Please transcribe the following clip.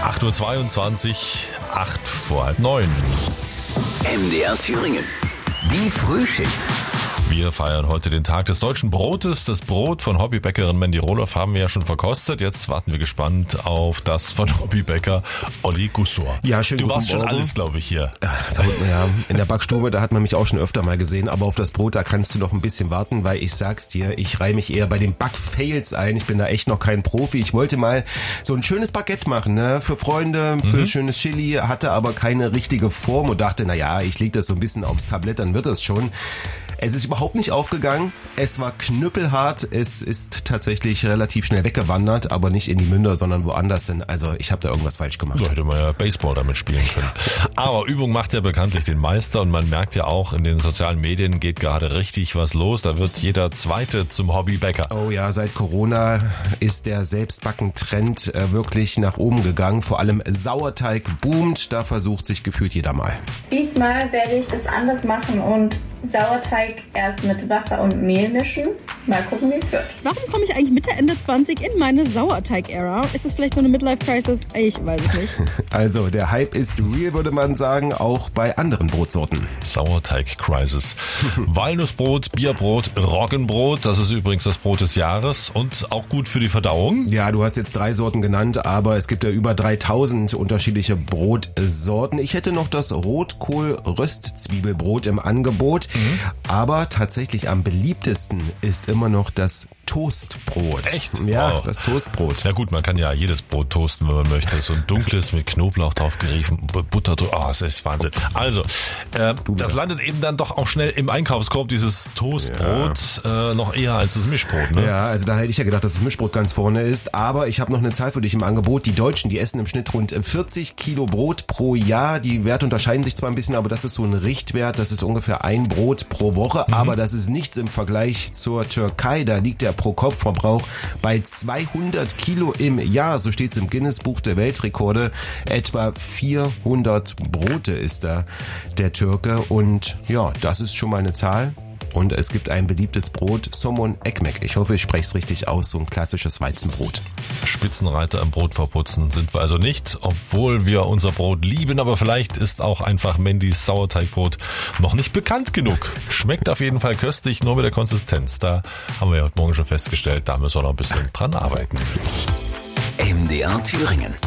8:22 Uhr, 8:08. MDR Thüringen. Die Frühschicht. Wir feiern heute den Tag des deutschen Brotes. Das Brot von Hobbybäckerin Mandy Rohloff haben wir ja schon verkostet. Jetzt warten wir gespannt auf das von Hobbybäcker Olli Gussor. Ja, schön. Du warst schon Morgen. alles, glaube ich, hier. Ja, in der Backstube, da hat man mich auch schon öfter mal gesehen. Aber auf das Brot, da kannst du noch ein bisschen warten, weil ich sag's dir, ich reihe mich eher bei den Backfails ein. Ich bin da echt noch kein Profi. Ich wollte mal so ein schönes Baguette machen, ne? Für Freunde, für schönes Chili, hatte aber keine richtige Form und dachte, naja, ich lege das so ein bisschen aufs Tablett, dann wird das schon. Es ist überhaupt nicht aufgegangen. Es war knüppelhart. Es ist tatsächlich relativ schnell weggewandert, aber nicht in die Münder, sondern woanders hin. Also ich habe da irgendwas falsch gemacht. Da hätte man ja Baseball damit spielen können. Aber Übung macht ja bekanntlich den Meister und man merkt ja auch, in den sozialen Medien geht gerade richtig was los. Da wird jeder Zweite zum Hobbybäcker. Oh ja, seit Corona ist der Selbstbacken-Trend wirklich nach oben gegangen. Vor allem Sauerteig boomt. Da versucht sich gefühlt jeder mal. Diesmal werde ich es anders machen und Sauerteig erst mit Wasser und Mehl mischen. Mal gucken, wie es wird. Warum komme ich eigentlich Mitte, Ende 20 in meine Sauerteig-Ära? Ist das vielleicht so eine Midlife-Crisis? Ich weiß es nicht. Also, der Hype ist real, würde man sagen, auch bei anderen Brotsorten. Sauerteig-Crisis. Walnussbrot, Bierbrot, Roggenbrot, das ist übrigens das Brot des Jahres und auch gut für die Verdauung. Ja, du hast jetzt 3 Sorten genannt, aber es gibt ja über 3000 unterschiedliche Brotsorten. Ich hätte noch das Rotkohl-Röstzwiebelbrot im Angebot, aber tatsächlich am beliebtesten ist immer noch das Toastbrot. Echt? Ja, Wow. das Toastbrot. Ja gut, man kann ja jedes Brot toasten, wenn man möchte. So ein dunkles mit Knoblauch drauf geriefen, Butter drüber. Oh, das ist Wahnsinn. Also, das landet eben dann doch auch schnell im Einkaufskorb, dieses Toastbrot, noch eher als das Mischbrot, ne? Ja, also da hätte ich ja gedacht, dass das Mischbrot ganz vorne ist. Aber ich habe noch eine Zahl für dich im Angebot. Die Deutschen, die essen im Schnitt rund 40 Kilo Brot pro Jahr. Die Werte unterscheiden sich zwar ein bisschen, aber das ist so ein Richtwert. Das ist ungefähr ein Brot pro Woche. Aber das ist nichts im Vergleich zur Türkei. Da liegt der Pro-Kopf-Verbrauch bei 200 Kilo im Jahr. So steht es im Guinness-Buch der Weltrekorde. Etwa 400 Brote ist da der Türke. Und ja, das ist schon mal eine Zahl. Und es gibt ein beliebtes Brot, Somon Ekmek. Ich hoffe, ich spreche es richtig aus, so ein klassisches Weizenbrot. Spitzenreiter im Brot verputzen sind wir also nicht, obwohl wir unser Brot lieben, aber vielleicht ist auch einfach Mandys Sauerteigbrot noch nicht bekannt genug. Schmeckt auf jeden Fall köstlich, nur mit der Konsistenz. Da haben wir ja heute Morgen schon festgestellt, da müssen wir noch ein bisschen dran arbeiten. MDR Thüringen.